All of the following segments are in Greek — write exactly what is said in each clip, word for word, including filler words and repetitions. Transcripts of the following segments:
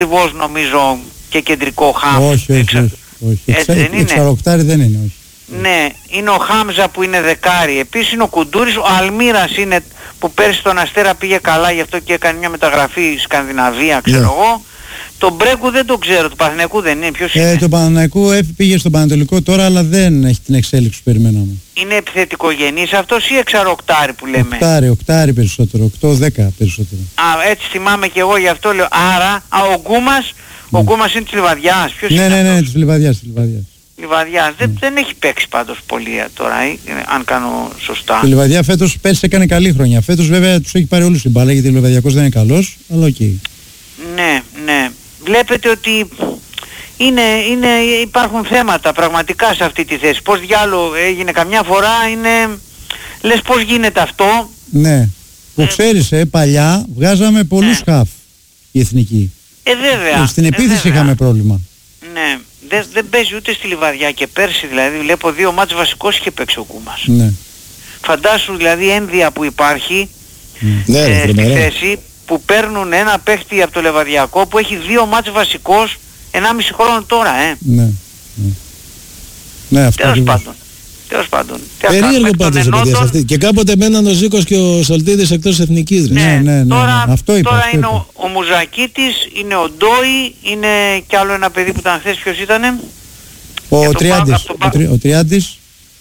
ακριβώς νομίζω και κεντρικό χαφ. Όχι, όχι, όχι, όχι. Έτσι δεν είναι? Εξαροκτάρι δεν είναι, όχι. Ναι, είναι ο Χάμζα που είναι δεκάρι. Επίσης είναι ο Κουντούρης, ο Αλμύρας είναι που πέρσι τον Αστέρα πήγε καλά, γι' αυτό και έκανε μια μεταγραφή Σκανδιναβία, ξέρω Yeah. εγώ. Τον Μπρέκου δεν τον ξέρω, του Παναθηναϊκού δεν είναι, ποιος Ε, είναι? το Παναθηναϊκού πήγε στον Πανατολικό τώρα, αλλά δεν έχει την εξέλιξη που περιμέναμε. Είναι επιθετικογενής αυτός ή εξαροκτάρι που λέμε? Οκτάρι, οκτάρι περισσότερο, οκτώ δέκα περισσότερο. Α, έτσι θυμάμαι και εγώ, γι' αυτό λέω. Άρα, α, ο Γκούμας, Ναι. ο Γκούμας είναι της Λιβαδιάς. Ποιος Ναι, είναι ναι, ναι, αυτός? της Λιβαδιάς, της Λιβαδιάς. Λιβαδιάς. Δεν, δεν έχει παίξει πάντως πολύ τώρα, ε, αν κάνω σωστά. Η Λιβαδιά φέτος πέρσι έκανε καλή χρονιά. Φέτος βέβαια τους έχει πάρει όλους την μπάλα γιατί ο Λιβαδιακός δεν είναι καλός, αλλά οκ. Okay. Ναι, ναι. Βλέπετε ότι είναι, είναι, υπάρχουν θέματα πραγματικά σε αυτή τη θέση. Πώς διάλογο έγινε καμιά φορά, είναι... Λες πώς γίνεται αυτό. Ναι. Που ξέρεις, ε, παλιά βγάζαμε πολλούς Ναι. χαφ η εθνική. Ε, βέβαια. Στην επίθεση ε, βέβαια. είχαμε πρόβλημα. Ναι. Δεν, δεν παίζει ούτε στη Λιβαδιά και πέρσι δηλαδή βλέπω δύο μάτς βασικός είχε παίξει ο Κούμας. Ναι. Φαντάσου δηλαδή ένδυα που υπάρχει Ναι, ε, ρε, στη τρομερό. θέση που παίρνουν ένα παίχτη από το Λεβαδιακό που έχει δύο μάτς βασικός ενάμιση χρόνο τώρα, ε. Ναι. Ναι, ναι αυτό Τέλος ακριβώς. πάντων. Τέλος πάντων. Τι να κάνουμε, Περίεργο εκ των πάντως οι ενότων, παιδιές αυτοί. Και κάποτε μέναν ο Ζήκος και ο Σολτίδης εκτός εθνικής. Ρε. Ναι, Ναι, ναι, ναι, τώρα, ναι. Αυτό είπα, τώρα αυτό είναι είπα. ο, ο Μουζακίτης, είναι ο Ντόι, είναι κι άλλο ένα παιδί που ήταν χθες, ποιος ήτανε? Ο Για το Τριάντης, πάω- από το ο, Τρι, ο Τριάντης,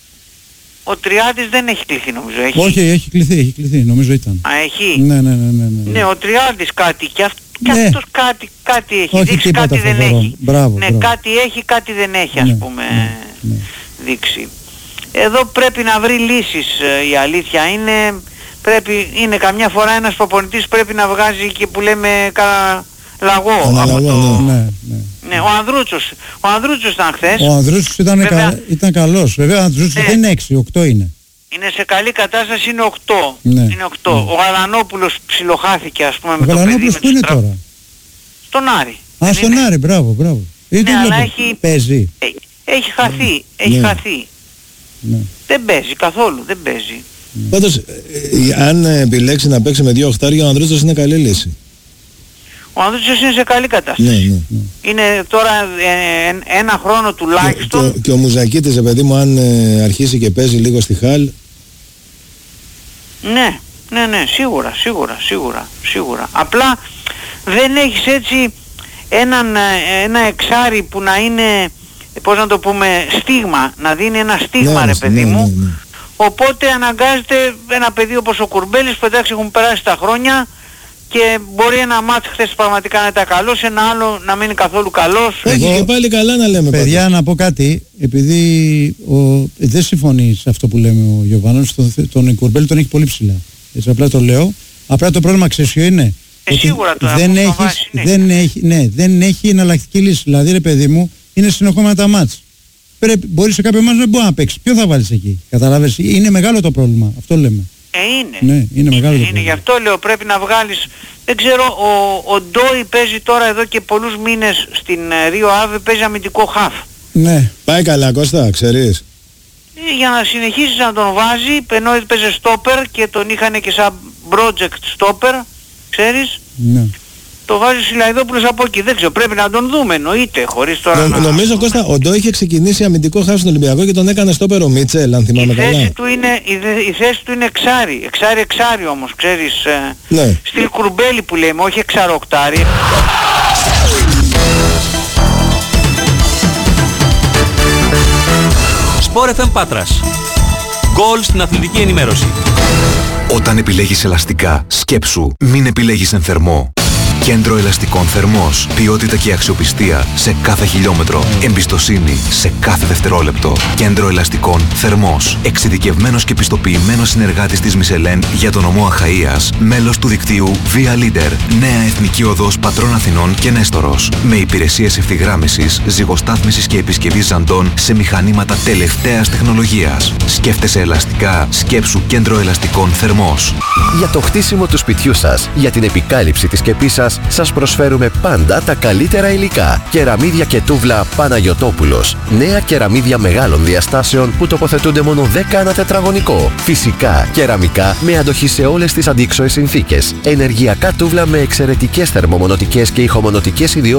Ο Τριάντης δεν έχει κληθεί νομίζω, έχει. όχι, έχει κληθεί, έχει κληθεί, νομίζω ήταν. Α, έχει. Ναι, ναι, ναι, ναι, ναι. Ναι, ο Τριάντης κάτι και, αυτ, και Ναι. αυτός κάτι, κάτι έχει Όχι δείξει, τίποτα κάτι δεν φοβερό. έχει. Μπράβο, Ναι, μπράβο. κάτι έχει, κάτι δεν έχει ας Ναι, πούμε ναι, ναι. δείξει. Εδώ πρέπει να βρει λύσεις, ε, η αλήθεια είναι, πρέπει, είναι καμιά φορά ένας προπονητής πρέπει να βγάζει και που λέμε κα, λαγό από Αναλαγό, το... Ναι, ναι. Ναι, ο Ανδρούτσος, ο Ανδρούτσος ήταν χθες, Ο Ανδρούτσος ήταν, Βέβαια. κα, ήταν καλός. Βέβαια ο Ανδρούτσος Ναι. δεν είναι έξι, οκτώ είναι. είναι σε καλή κατάσταση, είναι οκτώ. Ναι, Είναι οκτώ. ναι. Ο Γαλανόπουλος ψιλοχάθηκε ας πούμε Ο με το παιδί Γαλανόπουλος με που τους είναι τρα- τώρα. Στον Άρη. Α, Δεν στον είναι? Άρη, μπράβο, μπράβο. Ή Ναι, δεν αλλά βλέπω. έχει- Παίζει. Ε, Έχει χαθεί, έχει Ναι. χαθεί. Ναι. Δεν παίζει καθόλου, δεν παίζει. Πάντως, ε, ε, αν επιλέξει να παίξει με δύο οχτάρια, ο Ανδρούτσος είναι καλή λύση. Ο Ανδρούτσος είναι σε καλή κατάσταση. Ναι, ναι. Είναι τώρα ε, ένα χρόνο Και, τουλάχιστον. και, και ο Μουζακίτης, ε, παιδί μου, αν ε, αρχίσει και παίζει λίγο στη Χάλ, Ναι, ναι, ναι, σίγουρα, σίγουρα, σίγουρα, σίγουρα. Απλά δεν έχεις έτσι έναν, ε, ένα εξάρι που να είναι, πώς να το πούμε, στίγμα, να δίνει ένα στίγμα, Ναι, ρε ναι, παιδί ναι, μου. ναι, ναι. Οπότε αναγκάζεται ένα παιδί όπως ο Κουρμπέλης που εντάξει έχουν περάσει τα χρόνια και μπορεί ένα μάτς χθες πραγματικά να ήταν καλός, ένα άλλο να μην είναι καθόλου καλός. όχι Εγώ- και πάλι καλά να λέμε. Παιδιά, να πω κάτι, επειδή ο, δεν συμφωνεί σε αυτό που λέμε ο Γιωβάνος, τον, τον Κουρμπέλη τον έχει πολύ ψηλά. Έτσι απλά το λέω. Απλά το πρόβλημα ξέρεις ποιο είναι. Ε, Ότι σίγουρα το δεν έχουν έχεις, βάσει, ναι. δεν έχει, ναι, δεν έχει εναλλακτική λύση. Δηλαδή ρε παιδί μου, είναι συνεχόμενα τα μάτς. Πρέπει, μπορεί σε κάποιο μάτς να μπορεί να παίξει. Ποιο θα βάλεις εκεί, καταλάβες. Είναι μεγάλο το πρόβλημα, αυτό λέμε. Ε, είναι. Ναι, είναι μεγάλο το Είναι, πρόβλημα. γι' αυτό λέω πρέπει να βγάλεις, δεν ξέρω, ο, ο Ντόι παίζει τώρα εδώ και πολλούς μήνες στην ε, Ρίο Άβε, παίζει αμυντικό χαφ. Ναι, Πάει καλά, Κώστα, ξέρεις. Ε, για να συνεχίσεις να τον βάζει, ενώ παίζει στόπερ και τον είχαν και σαν project στόπερ, ξέρεις, ναι. το βάζει ο Σιλαϊδόπουλος από εκεί, δεν ξέρω, πρέπει να τον δούμε εννοείται, χωρίς τώρα Νο- να... νομίζω, Κώστα, ο Ντό είχε ξεκινήσει αμυντικό χάφ στον Ολυμπιακό και τον έκανε στόπερο Μίτσελ, αν Η θυμάμαι καλά. θέση, του είναι, η, δε- η θέση του είναι εξάρι, εξάρι εξάρι όμως, ξέρεις, ε, Ναι. στυλ Κουρμπέλη που λέμε, όχι εξαροκτάρι. Sport εφ εμ Πάτρας. Γκολ στην αθλητική ενημέρωση. Όταν επιλέγεις ελαστικά, σκέψου, μην επιλέγεις εν θερμό. Κέντρο ελαστικών Θερμός. Ποιότητα και αξιοπιστία σε κάθε χιλιόμετρο. Εμπιστοσύνη σε κάθε δευτερόλεπτο. Κέντρο ελαστικών Θερμός. Εξειδικευμένος και πιστοποιημένος συνεργάτης της Μισελέν για τον νομό Αχαΐας. Μέλος του δικτύου Via Leader. Νέα Εθνική Οδός Πατρών Αθηνών και Νέστορος. Με υπηρεσίες ευθυγράμμισης, ζυγοστάθμισης και επισκευής ζαντών σε μηχανήματα τελευταίας τεχνολογίας. Σκέφτεσαι ελαστικά, σκέψου Κέντρο Ελαστικών Θερμός. Για το χτίσιμο του σπιτιού σας, για την επικάλυψη της σκεπής σας, σας προσφέρουμε πάντα τα καλύτερα υλικά. Κεραμίδια και τούβλα Παναγιωτόπουλος. Νέα κεραμίδια μεγάλων διαστάσεων που τοποθετούνται μόνο δέκα ανά τετραγωνικό. Φυσικά, κεραμικά με αντοχή σε όλες τις αντίξωες συνθήκες. Ενεργειακά τούβλα με εξαιρετικές θερμομονωτικές και ηχομονωτικές ιδιότητες.